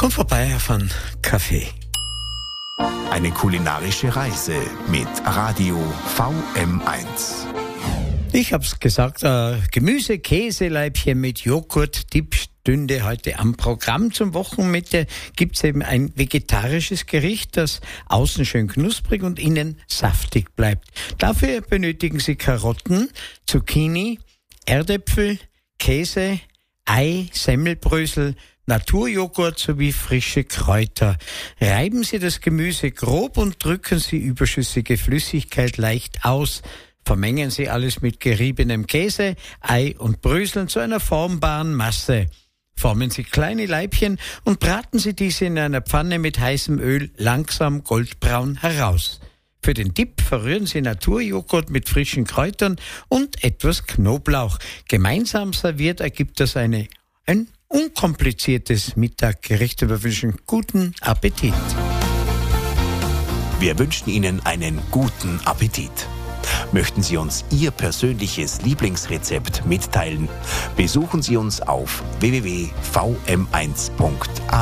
Kommt vorbei auf einen Kaffee. Eine kulinarische Reise mit Radio VM1. Ich hab's gesagt, Gemüse, Käseleibchen mit Joghurt-Dip stünde heute am Programm. Zum Wochenmitte gibt's eben ein vegetarisches Gericht, das außen schön knusprig und innen saftig bleibt. Dafür benötigen Sie Karotten, Zucchini, Erdäpfel, Käse, Ei, Semmelbrösel, Naturjoghurt sowie frische Kräuter. Reiben Sie das Gemüse grob und drücken Sie überschüssige Flüssigkeit leicht aus. Vermengen Sie alles mit geriebenem Käse, Ei und Bröseln zu einer formbaren Masse. Formen Sie kleine Leibchen und braten Sie diese in einer Pfanne mit heißem Öl langsam goldbraun heraus. Für den Dip verrühren Sie Naturjoghurt mit frischen Kräutern und etwas Knoblauch. Gemeinsam serviert ergibt das ein unkompliziertes Mittaggericht. Wir wünschen guten Appetit. Wir wünschen Ihnen einen guten Appetit. Möchten Sie uns Ihr persönliches Lieblingsrezept mitteilen? Besuchen Sie uns auf www.vm1.at.